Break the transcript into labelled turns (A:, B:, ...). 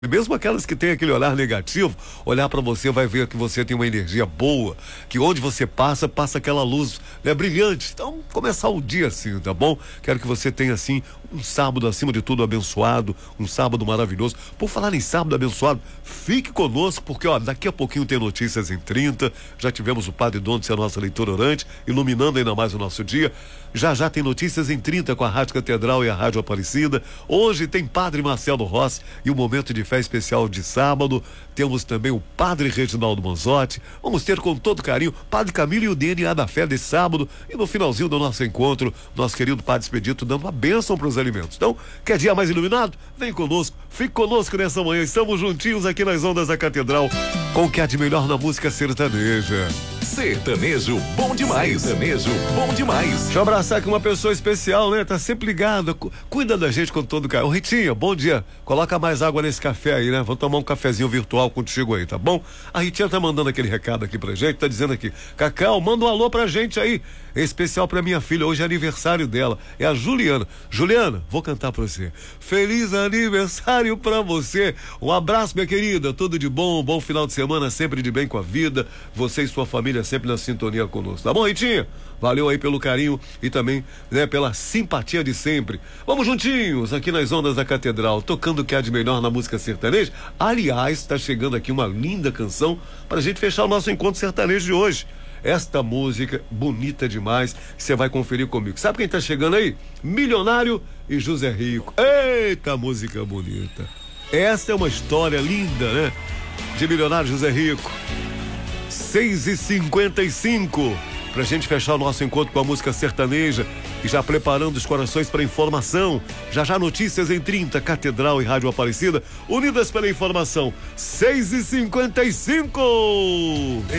A: Mesmo aquelas que têm aquele olhar negativo, olhar para você vai ver que você tem uma energia boa, que onde você passa aquela luz, né, brilhante. Então, começar o dia assim, tá bom? Quero que você tenha assim um sábado acima de tudo abençoado, um sábado maravilhoso. Por falar em sábado abençoado, fique conosco porque ó, daqui a pouquinho tem notícias em 30. Já tivemos o Padre Donde, a nossa leitora orante, iluminando ainda mais o nosso dia. Já tem notícias em 30 com a Rádio Catedral e a Rádio Aparecida. Hoje tem Padre Marcelo Rossi e o momento de fé especial de sábado. Temos também o Padre Reginaldo Manzotti. Vamos ter com todo carinho Padre Camilo e o DNA da fé desse sábado. E no finalzinho do nosso encontro, nosso querido Padre Expedito dando uma bênção para os alimentos. Então, quer dia mais iluminado? Vem conosco, fique conosco nessa manhã. Estamos juntinhos aqui nas ondas da Catedral com o que há de melhor na música sertaneja.
B: Sertanejo bom demais. Sertanejo bom demais.
A: Deixa eu abraçar aqui uma pessoa especial, né? Tá sempre ligada, cuida da gente com todo carinho. Ô Ritinha, bom dia. Coloca mais água nesse café aí, né? Vou tomar um cafezinho virtual contigo aí, tá bom? A Ritinha tá mandando aquele recado aqui pra gente, tá dizendo aqui: Cacau, manda um alô pra gente aí. Especial pra minha filha, hoje é aniversário dela. É a Juliana. Juliana, vou cantar pra você. Feliz aniversário pra você. Um abraço, minha querida. Tudo de bom, bom final de semana, sempre de bem com a vida. Você e sua família sempre na sintonia conosco. Tá bom, Ritinha? Valeu aí pelo carinho e também, né, pela simpatia de sempre. Vamos juntinhos aqui nas ondas da Catedral, tocando o que há de melhor na música sertaneja. Aliás, tá chegando aqui uma linda canção pra gente fechar o nosso encontro sertanejo de hoje. Esta música bonita demais, você vai conferir comigo. Sabe quem tá chegando aí? Milionário e José Rico. Eita, música bonita. Esta é uma história linda, né? De Milionário José Rico. 6h55 pra gente fechar o nosso encontro com a música sertaneja e já preparando os corações para informação. Já notícias em 30, Catedral e Rádio Aparecida, unidas pela informação. 6h55.